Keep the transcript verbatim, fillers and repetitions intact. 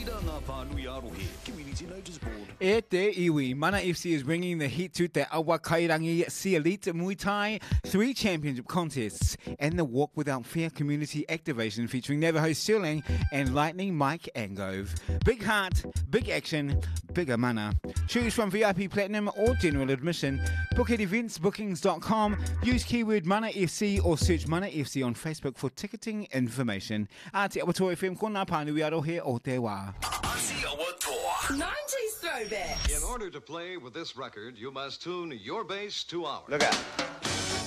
Iranga Pānui Arohe, Community Notice Board. E te iwi, Mana F C is bringing the heat to the Awa Kairangi Sea Elite Muay Thai three championship contests and the Walk Without Fear community activation featuring Navajo Sterling and Lightning Mike Angove. Big heart, big action, bigger mana. Choose from V I P Platinum or General Admission. Book at events bookings dot com. Use keyword Mana F C or search Mana F C on Facebook for ticketing information. A te Awatua F M kona Pānui Arohe o te wā. nineties throwback. In order to play with this record, you must tune your bass to ours. Look out.